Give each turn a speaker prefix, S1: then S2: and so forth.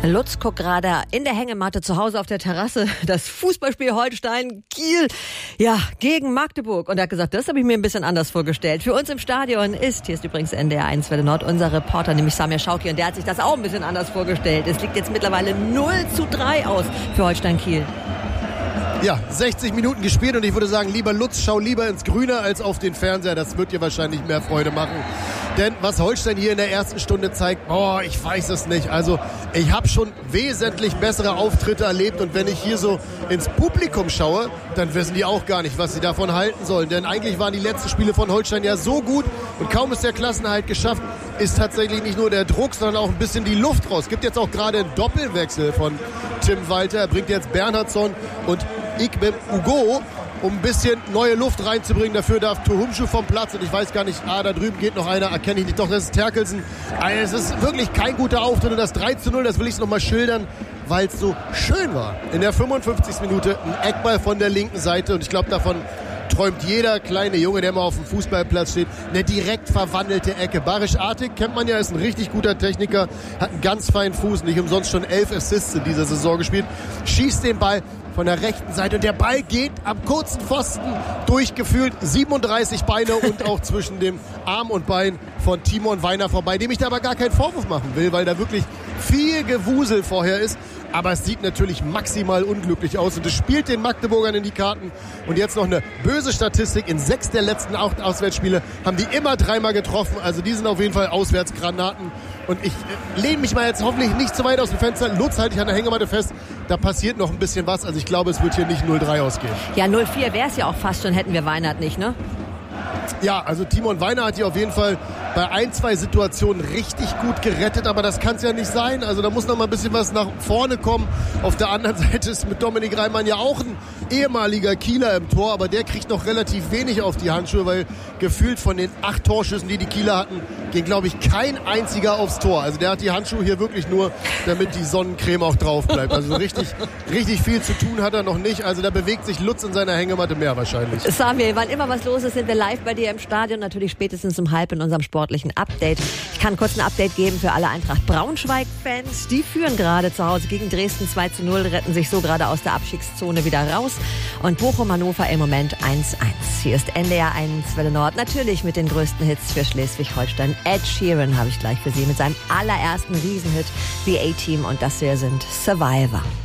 S1: Lutz guckt gerade in der Hängematte zu Hause auf der Terrasse das Fußballspiel Holstein-Kiel gegen Magdeburg. Und er hat gesagt, das habe ich mir ein bisschen anders vorgestellt. Für uns im Stadion hier ist übrigens NDR 1 Welle Nord, unser Reporter, nämlich Samir Schauki. Und der hat sich das auch ein bisschen anders vorgestellt. Es liegt jetzt mittlerweile 0:3 aus für Holstein-Kiel.
S2: Ja, 60 Minuten gespielt und ich würde sagen, lieber Lutz, schau lieber ins Grüne als auf den Fernseher. Das wird dir wahrscheinlich mehr Freude machen. Denn was Holstein hier in der ersten Stunde zeigt, ich weiß es nicht. Also ich habe schon wesentlich bessere Auftritte erlebt und wenn ich hier so ins Publikum schaue, dann wissen die auch gar nicht, was sie davon halten sollen. Denn eigentlich waren die letzten Spiele von Holstein ja so gut und kaum ist der Klassenerhalt geschafft, ist tatsächlich nicht nur der Druck, sondern auch ein bisschen die Luft raus. Es gibt jetzt auch gerade einen Doppelwechsel von Tim Walter. Er bringt jetzt Bernhardsson und Ikbem Ugo, um ein bisschen neue Luft reinzubringen. Dafür darf Tohumschu vom Platz und ich weiß gar nicht, da drüben geht noch einer, erkenne ich nicht, doch, das ist Terkelsen. Also es ist wirklich kein guter Auftritt und das 3:0, das will ich nochmal schildern, weil es so schön war. In der 55. Minute ein Eckball von der linken Seite und ich glaube, davon träumt jeder kleine Junge, der mal auf dem Fußballplatz steht. Eine direkt verwandelte Ecke. Barisch Artik kennt man ja, ist ein richtig guter Techniker, hat einen ganz feinen Fuß, nicht umsonst schon 11 Assists in dieser Saison gespielt, schießt den Ball von der rechten Seite und der Ball geht am kurzen Pfosten durchgefühlt 37 Beine und auch zwischen dem Arm und Bein von Timon Weiner vorbei, dem ich da aber gar keinen Vorwurf machen will, weil da wirklich viel Gewusel vorher ist. Aber es sieht natürlich maximal unglücklich aus und es spielt den Magdeburgern in die Karten. Und jetzt noch eine böse Statistik. In 6 der letzten 8 Auswärtsspiele haben die immer 3-mal getroffen. Also die sind auf jeden Fall Auswärtsgranaten. Und ich lehne mich mal jetzt hoffentlich nicht zu weit aus dem Fenster. Lutz halte ich an der Hängematte fest. Da passiert noch ein bisschen was. Also ich glaube, es wird hier nicht 0:3 ausgehen.
S1: Ja, 0:4 wäre es ja auch fast schon, hätten wir Weinert nicht, ne?
S2: Ja, also Timon Weiner hat hier auf jeden Fall bei 1-2 Situationen richtig gut gerettet, aber das kann es ja nicht sein. Also da muss noch mal ein bisschen was nach vorne kommen. Auf der anderen Seite ist mit Dominik Reimann ja auch ein ehemaliger Kieler im Tor, aber der kriegt noch relativ wenig auf die Handschuhe, weil gefühlt von den 8 Torschüssen, die Kieler hatten, ging, glaube ich, kein einziger aufs Tor. Also der hat die Handschuhe hier wirklich nur, damit die Sonnencreme auch drauf bleibt. Also richtig viel zu tun hat er noch nicht. Also da bewegt sich Lutz in seiner Hängematte mehr wahrscheinlich.
S1: Samuel, wann immer was los ist, sind wir live bei dir im Stadion. Natürlich spätestens um 12:30 in unserem sportlichen Update. Ich kann kurz ein Update geben für alle Eintracht Braunschweig-Fans. Die führen gerade zu Hause gegen Dresden 2:0, retten sich so gerade aus der Abstiegszone wieder raus. Und Bochum-Hannover im Moment 1:1. Hier ist NDR 1 Welle Nord. Natürlich mit den größten Hits für Schleswig-Holstein. Ed Sheeran habe ich gleich für Sie mit seinem allerersten Riesenhit, The A-Team. Und das hier sind Survivor.